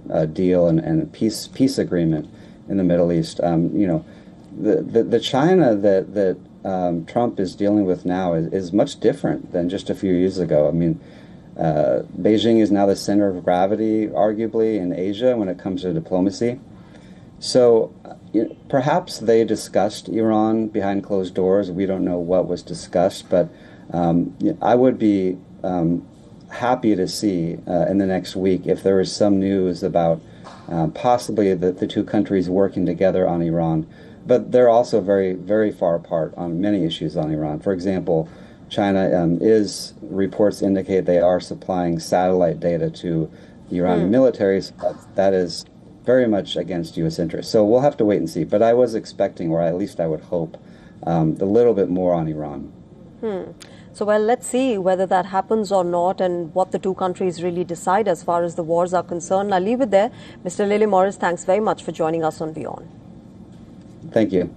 deal and peace agreement in the Middle East. The China that Trump is dealing with now is much different than just a few years ago. I mean, Beijing is now the center of gravity, arguably, in Asia when it comes to diplomacy. So perhaps they discussed Iran behind closed doors. We don't know what was discussed, but I would be happy to see in the next week if there is some news about possibly the two countries working together on Iran. But they're also very, very far apart on many issues on Iran. For example, China reports indicate they are supplying satellite data to the Iranian military. So that is very much against U.S. interests. So we'll have to wait and see. But I was expecting, or at least I would hope, a little bit more on Iran. So, well, let's see whether that happens or not and what the two countries really decide as far as the wars are concerned. I'll leave it there. Mr. Lilly Morris, thanks very much for joining us on WION. Thank you.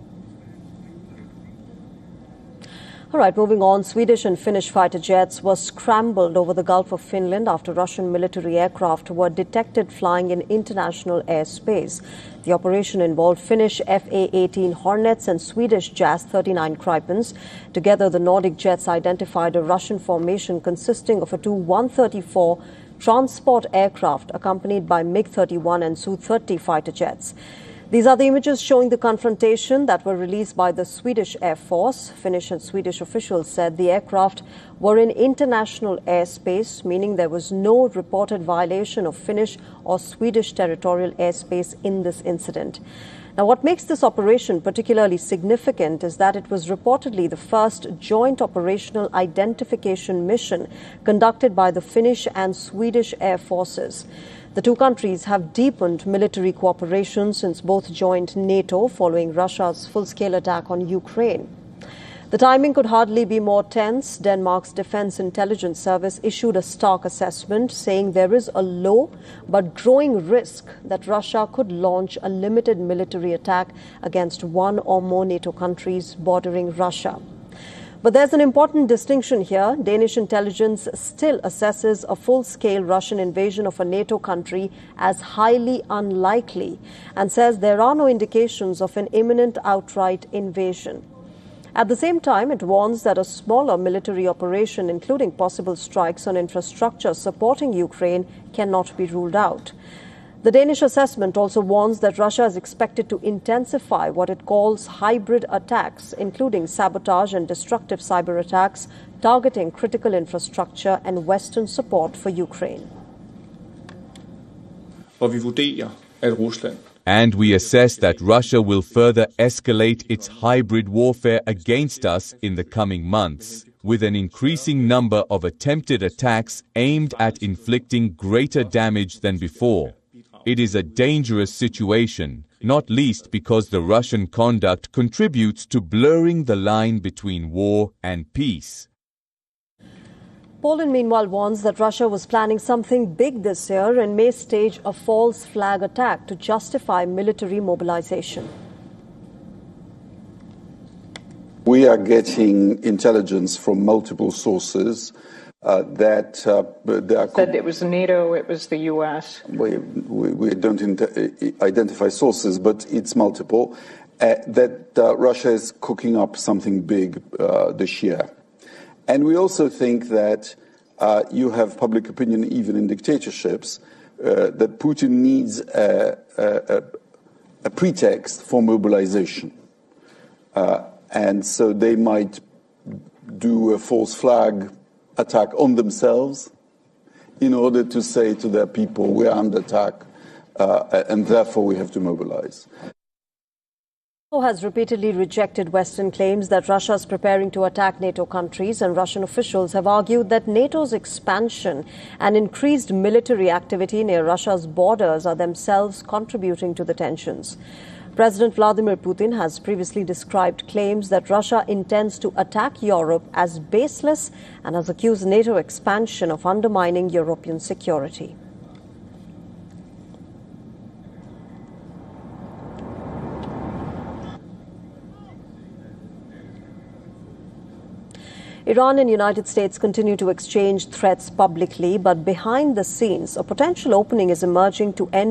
All right, moving on. Swedish and Finnish fighter jets were scrambled over the Gulf of Finland after Russian military aircraft were detected flying in international airspace. The operation involved Finnish FA-18 Hornets and Swedish JAS-39 Gripens. Together, the Nordic jets identified a Russian formation consisting of a Tu-134 transport aircraft accompanied by MiG-31 and Su-30 fighter jets. These are the images showing the confrontation that were released by the Swedish Air Force. Finnish and Swedish officials said the aircraft were in international airspace, meaning there was no reported violation of Finnish or Swedish territorial airspace in this incident. Now, what makes this operation particularly significant is that it was reportedly the first joint operational identification mission conducted by the Finnish and Swedish Air Forces. The two countries have deepened military cooperation since both joined NATO following Russia's full-scale attack on Ukraine. The timing could hardly be more tense. Denmark's Defense Intelligence Service issued a stark assessment saying there is a low but growing risk that Russia could launch a limited military attack against one or more NATO countries bordering Russia. But there's an important distinction here. Danish intelligence still assesses a full-scale Russian invasion of a NATO country as highly unlikely and says there are no indications of an imminent outright invasion. At the same time, it warns that a smaller military operation, including possible strikes on infrastructure supporting Ukraine, cannot be ruled out. The Danish assessment also warns that Russia is expected to intensify what it calls hybrid attacks, including sabotage and destructive cyber attacks targeting critical infrastructure and Western support for Ukraine. And we assess that Russia will further escalate its hybrid warfare against us in the coming months, with an increasing number of attempted attacks aimed at inflicting greater damage than before. It is a dangerous situation, not least because the Russian conduct contributes to blurring the line between war and peace. Poland, meanwhile, warns that Russia was planning something big this year and may stage a false flag attack to justify military mobilization. We are getting intelligence from multiple sources that said it was NATO, it was the U.S. We don't identify sources, but it's multiple. That Russia is cooking up something big this year. And we also think that you have public opinion, even in dictatorships, that Putin needs a pretext for mobilization. And so they might do a false flag attack on themselves in order to say to their people, we are under attack, and therefore we have to mobilize. Has repeatedly rejected Western claims that Russia is preparing to attack NATO countries, and Russian officials have argued that NATO's expansion and increased military activity near Russia's borders are themselves contributing to the tensions. President Vladimir Putin has previously described claims that Russia intends to attack Europe as baseless and has accused NATO expansion of undermining European security. Iran and United States continue to exchange threats publicly, but behind the scenes, a potential opening is emerging to end